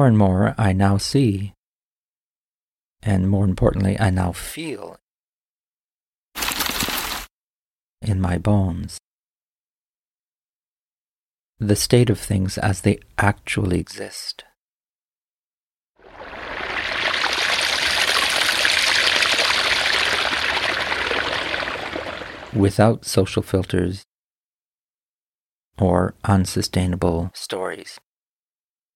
more and more I now see, and more importantly, I now feel in my bones the state of things as they actually exist. Without social filters or unsustainable stories.